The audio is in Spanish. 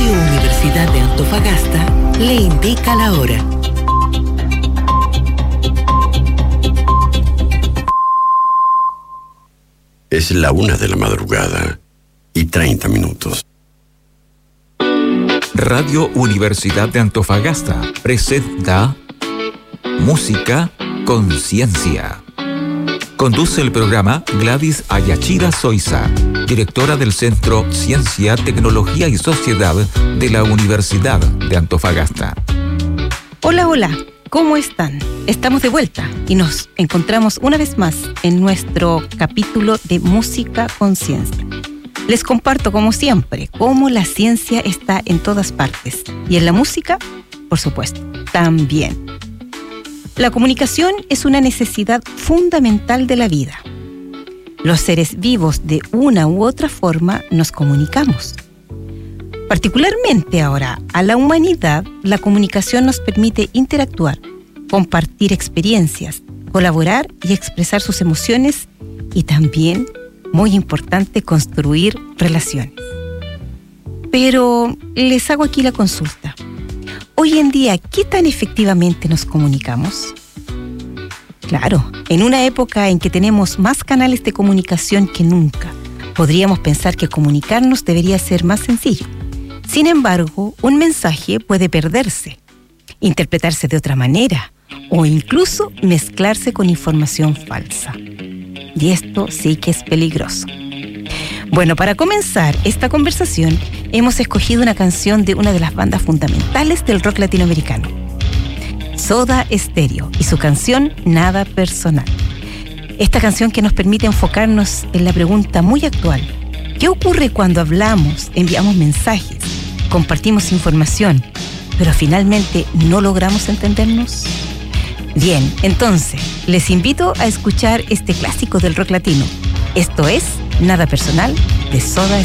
Radio Universidad de Antofagasta le indica la hora. Es la 1:30 a.m. Radio Universidad de Antofagasta presenta Música Conciencia. Conduce el programa Gladys Ayachira Soiza, directora del Centro Ciencia, Tecnología y Sociedad de la Universidad de Antofagasta. Hola, hola, ¿cómo están? Estamos de vuelta y nos encontramos una vez más en nuestro capítulo de Música Conciencia. Les comparto, como siempre, cómo la ciencia está en todas partes y en la música, por supuesto, también. La comunicación es una necesidad fundamental de la vida. Los seres vivos, de una u otra forma, nos comunicamos. Particularmente ahora, a la humanidad, la comunicación nos permite interactuar, compartir experiencias, colaborar y expresar sus emociones y también, muy importante, construir relaciones. Pero les hago aquí la consulta. Hoy en día, ¿qué tan efectivamente nos comunicamos? Claro, en una época en que tenemos más canales de comunicación que nunca, podríamos pensar que comunicarnos debería ser más sencillo. Sin embargo, un mensaje puede perderse, interpretarse de otra manera o incluso mezclarse con información falsa. Y esto sí que es peligroso. Bueno, para comenzar esta conversación, hemos escogido una canción de una de las bandas fundamentales del rock latinoamericano, Soda Stereo, y su canción Nada Personal. Esta canción que nos permite enfocarnos en la pregunta muy actual: ¿qué ocurre cuando hablamos, enviamos mensajes, compartimos información, pero finalmente no logramos entendernos? Bien, entonces, les invito a escuchar este clásico del rock latino. Esto es Nada Personal, de Soda